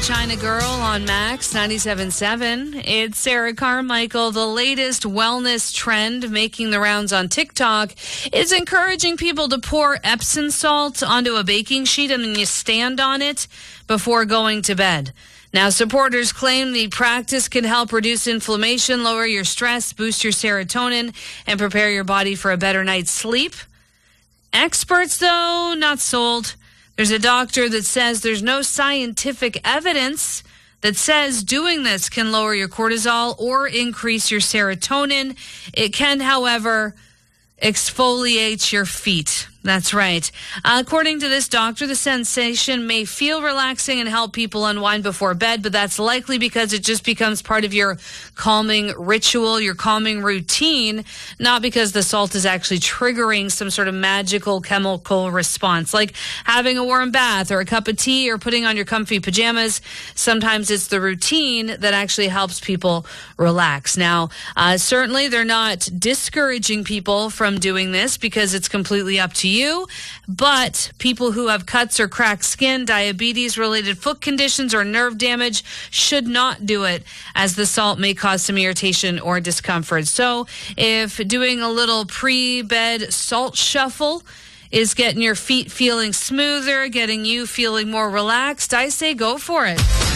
China Girl on Max 97.7. It's Sarah Carmichael. The latest wellness trend making the rounds on TikTok is encouraging people to pour Epsom salt onto a baking sheet and then you stand on it before going to bed. Now, supporters claim the practice can help reduce inflammation, lower your stress, boost your serotonin, and prepare your body for a better night's sleep. Experts, though, not sold. There's a doctor that says there's no scientific evidence that says doing this can lower your cortisol or increase your serotonin. It can, however, exfoliate your feet. That's right. According to this doctor, the sensation may feel relaxing and help people unwind before bed, but that's likely because it just becomes part of your calming ritual, your calming routine, not because the salt is actually triggering some sort of magical chemical response, like having a warm bath or a cup of tea or putting on your comfy pajamas. Sometimes it's the routine that actually helps people relax. Now, certainly they're not discouraging people from doing this because it's completely up to you, but people who have cuts or cracked skin, diabetes-related foot conditions, or nerve damage should not do it, as the salt may cause some irritation or discomfort. So if doing a little pre-bed salt shuffle is getting your feet feeling smoother, getting you feeling more relaxed, I say go for it.